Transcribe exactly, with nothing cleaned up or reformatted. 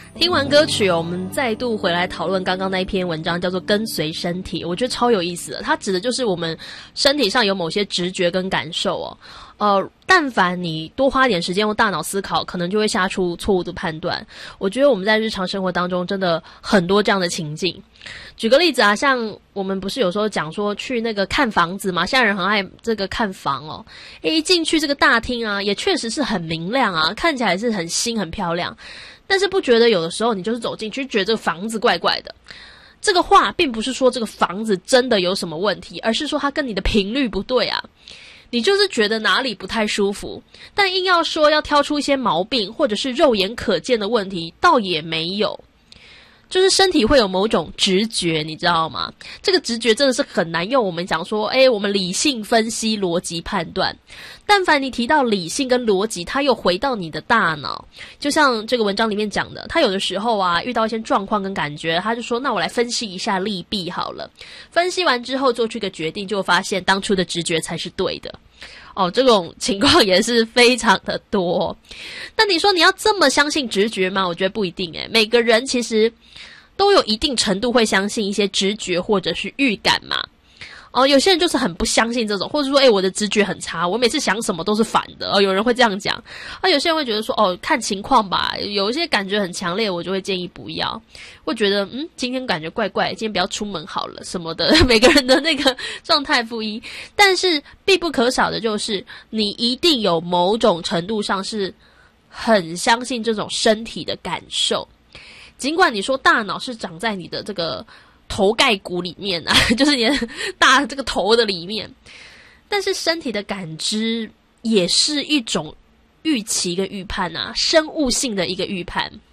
听完歌曲哦，我们再度回来讨论刚刚那一篇文章，叫做跟随身体，我觉得超有意思的。它指的就是我们身体上有某些直觉跟感受哦。呃，但凡你多花点时间用大脑思考，可能就会下出错误的判断。我觉得我们在日常生活当中真的很多这样的情境。举个例子啊，像我们不是有时候讲说去那个看房子嘛，现在人很爱这个看房哦。诶，一进去这个大厅啊，也确实是很明亮啊，看起来是很新很漂亮。但是不觉得有的时候你就是走进去，觉得这个房子怪怪的。这个话并不是说这个房子真的有什么问题，而是说它跟你的频率不对啊。你就是觉得哪里不太舒服，但硬要说要挑出一些毛病或者是肉眼可见的问题，倒也没有。就是身体会有某种直觉，你知道吗？这个直觉真的是很难用我们讲说，诶，我们理性分析、逻辑判断。但凡你提到理性跟逻辑，它又回到你的大脑。就像这个文章里面讲的，他有的时候啊，遇到一些状况跟感觉，他就说，那我来分析一下利弊好了。分析完之后做出一个决定，就发现当初的直觉才是对的。哦，这种情况也是非常的多。但你说你要这么相信直觉吗？我觉得不一定诶。每个人其实都有一定程度会相信一些直觉或者是预感嘛。哦，有些人就是很不相信这种，或者说，诶，我的直觉很差，我每次想什么都是反的。哦，有人会这样讲。啊，有些人会觉得说，哦，看情况吧，有一些感觉很强烈，我就会建议不要。会觉得，嗯，今天感觉怪怪，今天不要出门好了什么的。每个人的那个状态不一，但是必不可少的就是，你一定有某种程度上是很相信这种身体的感受。尽管你说大脑是长在你的这个头盖骨里面啊，就是你的大这个头的里面，但是身体的感知也是一种预期跟预判啊，生物性的一个预判。